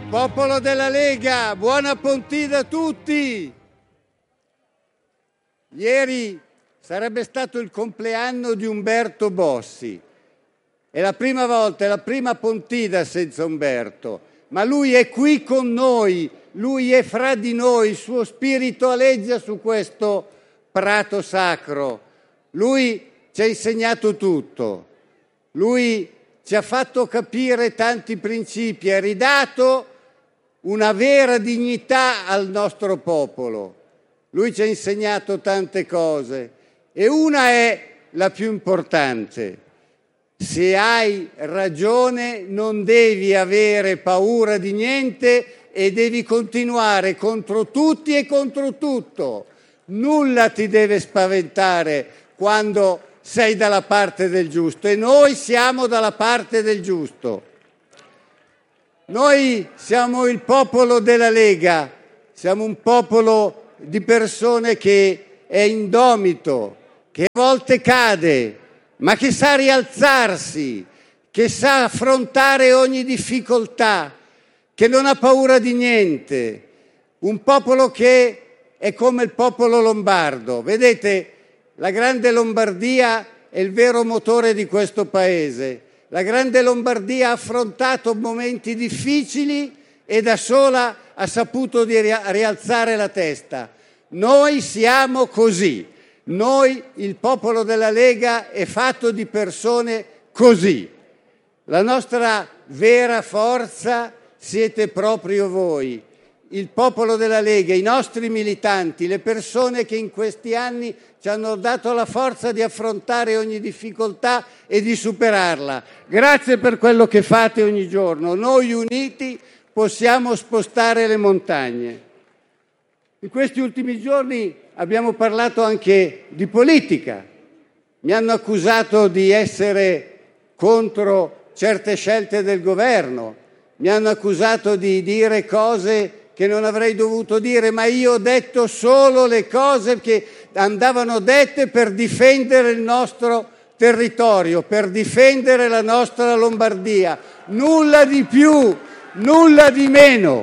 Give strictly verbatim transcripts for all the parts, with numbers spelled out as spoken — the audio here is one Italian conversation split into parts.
Popolo della Lega, buona Pontida a tutti! Ieri sarebbe stato il compleanno di Umberto Bossi. È la prima volta, è la prima Pontida senza Umberto, ma lui è qui con noi, lui è fra di noi, il suo spirito aleggia su questo prato sacro. Lui ci ha insegnato tutto, lui ci ha fatto capire tanti principi, ha ridato una vera dignità al nostro popolo. Lui ci ha insegnato tante cose e una è la più importante. Se hai ragione non devi avere paura di niente e devi continuare contro tutti e contro tutto. Nulla ti deve spaventare quando sei dalla parte del giusto e noi siamo dalla parte del giusto. Noi siamo il popolo della Lega, siamo un popolo di persone che è indomito, che a volte cade, ma che sa rialzarsi, che sa affrontare ogni difficoltà, che non ha paura di niente. Un popolo che è come il popolo lombardo. Vedete, la grande Lombardia è il vero motore di questo paese. La grande Lombardia ha affrontato momenti difficili e da sola ha saputo di rialzare la testa. Noi siamo così. Noi, il popolo della Lega, è fatto di persone così. La nostra vera forza siete proprio voi. Il popolo della Lega, i nostri militanti, le persone che in questi anni ci hanno dato la forza di affrontare ogni difficoltà e di superarla. Grazie per quello che fate ogni giorno. Noi uniti possiamo spostare le montagne. In questi ultimi giorni abbiamo parlato anche di politica. Mi hanno accusato di essere contro certe scelte del governo. Mi hanno accusato di dire cose che non avrei dovuto dire, ma io ho detto solo le cose che andavano dette per difendere il nostro territorio, per difendere la nostra Lombardia. Nulla di più, nulla di meno.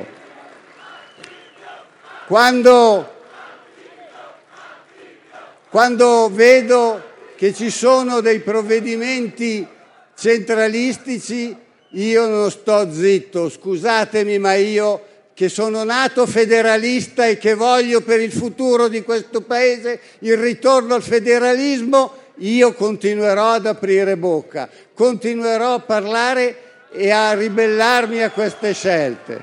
Quando, quando vedo che ci sono dei provvedimenti centralistici, io non sto zitto, scusatemi, ma io che sono nato federalista e che voglio per il futuro di questo Paese il ritorno al federalismo, io continuerò ad aprire bocca, continuerò a parlare e a ribellarmi a queste scelte.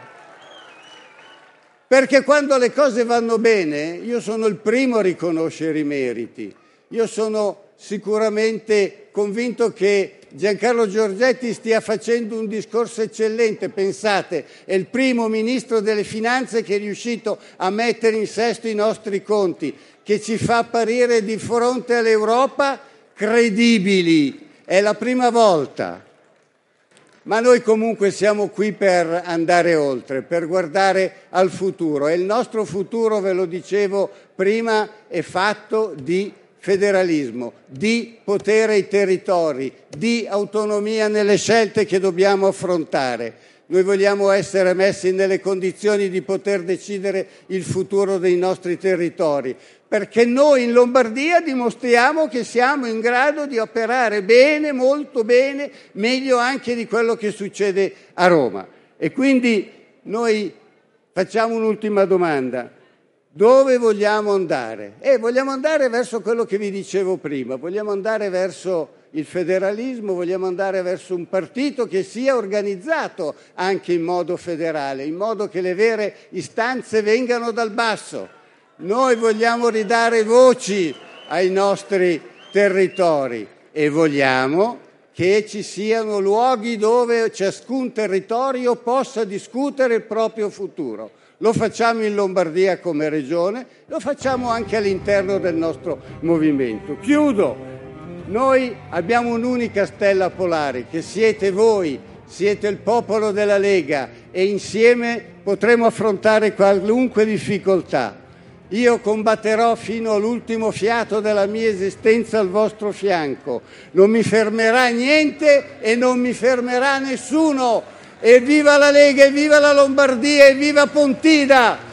Perché quando le cose vanno bene, io sono il primo a riconoscere i meriti. Io sono sicuramente convinto che Giancarlo Giorgetti stia facendo un discorso eccellente. Pensate, è il primo ministro delle finanze che è riuscito a mettere in sesto i nostri conti, che ci fa apparire di fronte all'Europa credibili. È la prima volta. Ma noi comunque siamo qui per andare oltre, per guardare al futuro. E il nostro futuro, ve lo dicevo prima, è fatto di federalismo, di potere ai territori, di autonomia nelle scelte che dobbiamo affrontare. Noi vogliamo essere messi nelle condizioni di poter decidere il futuro dei nostri territori, perché noi in Lombardia dimostriamo che siamo in grado di operare bene, molto bene, meglio anche di quello che succede a Roma. E quindi noi facciamo un'ultima domanda. Dove vogliamo andare? Eh, vogliamo andare verso quello che vi dicevo prima, vogliamo andare verso il federalismo, vogliamo andare verso un partito che sia organizzato anche in modo federale, in modo che le vere istanze vengano dal basso. Noi vogliamo ridare voci ai nostri territori e vogliamo che ci siano luoghi dove ciascun territorio possa discutere il proprio futuro. Lo facciamo in Lombardia come regione, lo facciamo anche all'interno del nostro movimento. Chiudo. Noi abbiamo un'unica stella polare, che siete voi, siete il popolo della Lega e insieme potremo affrontare qualunque difficoltà. Io combatterò fino all'ultimo fiato della mia esistenza al vostro fianco. Non mi fermerà niente e non mi fermerà nessuno. Evviva la Lega, evviva la Lombardia, evviva Pontina!